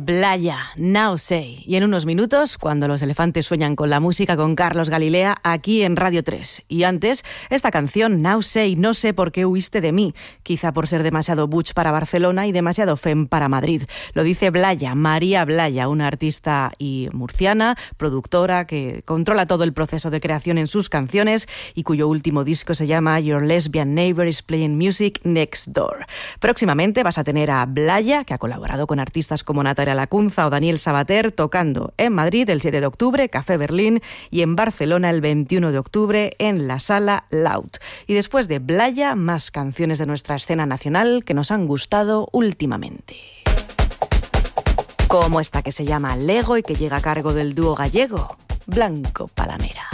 Blaya, Now Say. Y en unos minutos, cuando los elefantes sueñan con la música, con Carlos Galilea, aquí en Radio 3. Y antes, esta canción, Now Say, no sé por qué huiste de mí. Quizá por ser demasiado butch para Barcelona y demasiado femme para Madrid. Lo dice Blaya, María Blaya, una artista y murciana, productora que controla todo el proceso de creación en sus canciones y cuyo último disco se llama Your Lesbian Neighbor is Playing Music Next Door. Próximamente vas a tener a Blaya, que ha colaborado con artistas como Natalia Lacunza o Daniel Sabater, tocando en Madrid el 7 de octubre, Café Berlín, y en Barcelona el 21 de octubre en la Sala Loud. Y después de Blaya, más canciones de nuestra escena nacional que nos han gustado últimamente. Como esta que se llama Lego y que llega a cargo del dúo gallego Blanco Palamera.